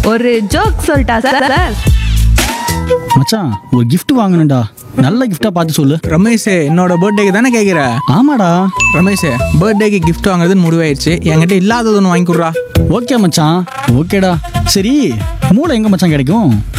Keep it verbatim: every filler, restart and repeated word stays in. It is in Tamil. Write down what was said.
ஒரு ஜோக் சொல்லிட்டா சார் சார் மச்சான், ஒரு gift வாங்கணும்டா. நல்ல gift-ஆ பார்த்து சொல்லு. ரமேஷ், என்னோட பர்த்டேக்கு தானே கேட்குற? ஆமாடா. ரமேஷ், பர்த்டேக்கு gift வாங்குறதுன்னு முடிவாயிடுச்சு. என்கிட்ட இல்லாதது ஒன்று வாங்கி கொடுறா. ஓகே மச்சான், ஓகேடா. சரி, மூளை எங்க மச்சான் கிடைக்கும்?